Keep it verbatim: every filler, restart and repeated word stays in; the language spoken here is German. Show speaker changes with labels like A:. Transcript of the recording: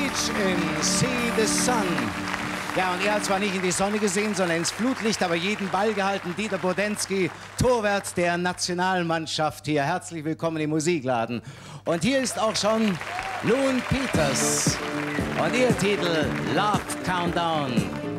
A: Beach in See the Sun. Ja, und er hat zwar nicht in die Sonne gesehen, sondern ins Flutlicht, aber jeden Ball gehalten. Dieter Bodensky, Torwart der Nationalmannschaft hier. Herzlich willkommen im Musikladen. Und hier ist auch schon Loon Peters und ihr Titel Love Countdown.